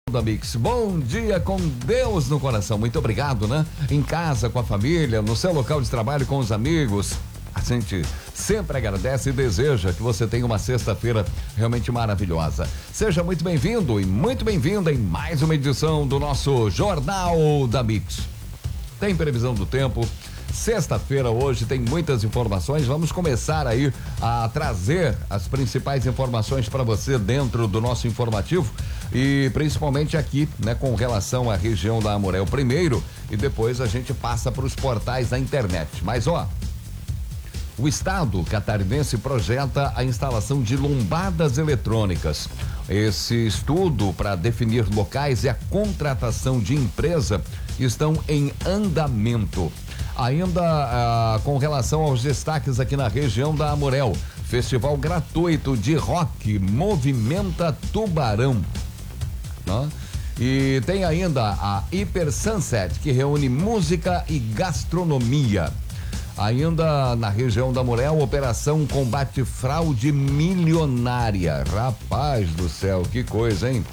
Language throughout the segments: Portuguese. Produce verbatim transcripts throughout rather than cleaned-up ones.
da Mix. Bom dia com Deus no coração. Muito obrigado, né? Em casa, com a família, no seu local de trabalho, com os amigos. A gente sempre agradece e deseja que você tenha uma sexta-feira realmente maravilhosa. Seja muito bem-vindo e muito bem-vinda em mais uma edição do nosso Jornal da Mix. Tem previsão do tempo. Sexta-feira hoje tem muitas informações. Vamos começar aí a trazer as principais informações para você dentro do nosso informativo e principalmente aqui, né, com relação à região da Amurel primeiro e depois a gente passa para os portais da internet. Mas ó, o estado catarinense projeta a instalação de lombadas eletrônicas. Esse estudo para definir locais e a contratação de empresa estão em andamento. Ainda ah, com relação aos destaques aqui na região da Amurel, festival gratuito de rock Movimenta Tubarão, né? E tem ainda a Hyper Sunset, que reúne música e gastronomia. Ainda na região da Amurel, operação combate fraude milionária. Rapaz do céu, que coisa, hein?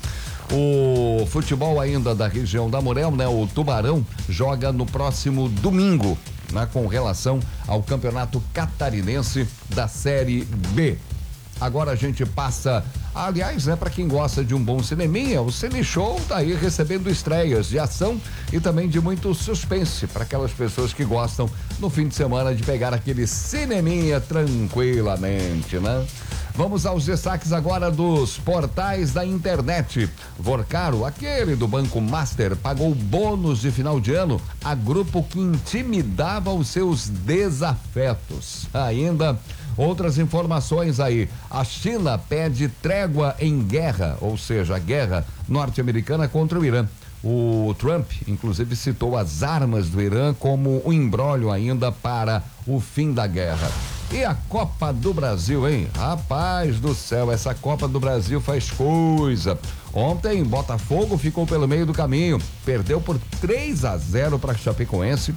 O futebol ainda da região da Amurel, né? O Tubarão joga no próximo domingo, né? Com relação ao campeonato catarinense da Série B. Agora a gente passa, aliás, né, para quem gosta de um bom cineminha, o Cine Show tá aí recebendo estreias de ação e também de muito suspense para aquelas pessoas que gostam no fim de semana de pegar aquele cineminha tranquilamente, né? Vamos aos destaques agora dos portais da internet. Vorcaro, aquele do Banco Master, pagou bônus de final de ano a grupo que intimidava os seus desafetos. Ainda outras informações aí. A China pede trégua em guerra, ou seja, a guerra norte-americana contra o Irã. O Trump, inclusive, citou as armas do Irã como um imbróglio ainda para o fim da guerra. E a Copa do Brasil, hein? Rapaz do céu, essa Copa do Brasil faz coisa. Ontem, Botafogo ficou pelo meio do caminho, perdeu por três a zero para Chapecoense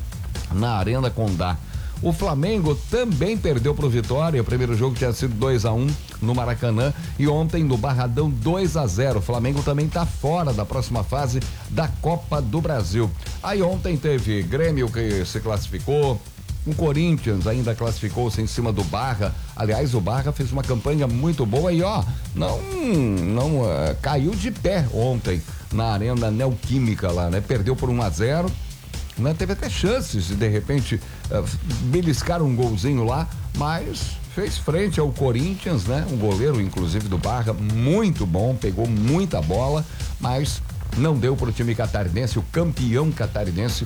na Arena Condá. O Flamengo também perdeu pro Vitória. O primeiro jogo tinha sido dois a um no Maracanã e ontem no Barradão dois a zero. O Flamengo também tá fora da próxima fase da Copa do Brasil. Aí ontem teve Grêmio que se classificou. O Corinthians ainda classificou-se em cima do Barra. Aliás, o Barra fez uma campanha muito boa e ó, não, não uh, caiu de pé ontem na Arena Neoquímica lá, né? Perdeu por um a zero. Né? Teve até chances de de repente uh, beliscar um golzinho lá, mas fez frente ao Corinthians, né? Um goleiro inclusive do Barra, muito bom, pegou muita bola, mas não deu para o time catarinense, o campeão catarinense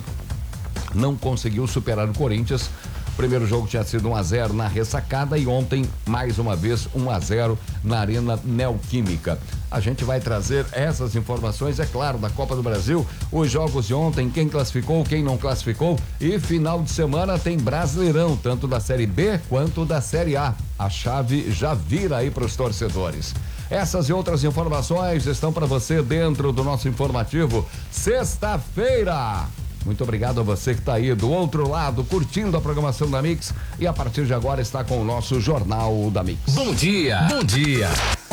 não conseguiu superar o Corinthians. O primeiro jogo tinha sido um a zero na ressacada e ontem mais uma vez um a zero na Arena Neoquímica. A gente vai trazer essas informações, é claro, da Copa do Brasil, os jogos de ontem, quem classificou, quem não classificou e final de semana tem Brasileirão, tanto da Série B quanto da Série A. A chave já vira aí para os torcedores. Essas e outras informações estão para você dentro do nosso informativo sexta-feira. Muito obrigado a você que está aí do outro lado, curtindo a programação da Mix e a partir de agora está com o nosso Jornal da Mix. Bom dia, bom dia.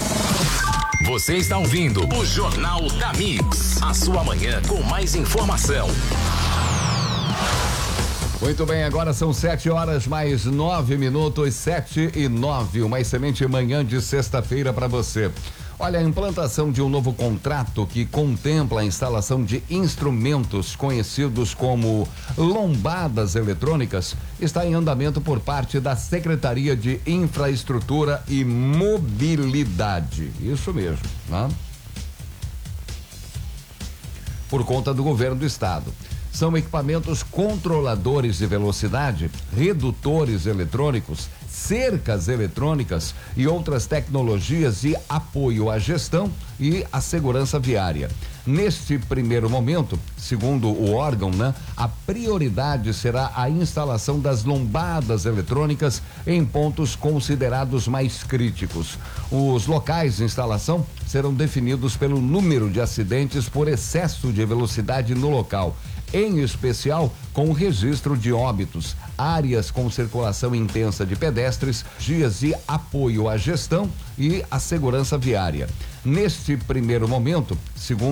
Você está ouvindo o Jornal da Mix, a sua manhã com mais informação. Muito bem, agora são sete horas mais nove minutos, sete e nove. Uma excelente manhã de sexta-feira para você. Olha, a implantação de um novo contrato que contempla a instalação de instrumentos conhecidos como lombadas eletrônicas está em andamento por parte da Secretaria de Infraestrutura e Mobilidade. Isso mesmo, né? Por conta do governo do estado. São equipamentos controladores de velocidade, redutores eletrônicos, cercas eletrônicas e outras tecnologias de apoio à gestão e à segurança viária. Neste primeiro momento, segundo o órgão, né, a prioridade será a instalação das lombadas eletrônicas em pontos considerados mais críticos. Os locais de instalação serão definidos pelo número de acidentes por excesso de velocidade no local, em especial com o registro de óbitos, áreas com circulação intensa de pedestres, dias de apoio à gestão e à segurança viária. Neste primeiro momento, segundo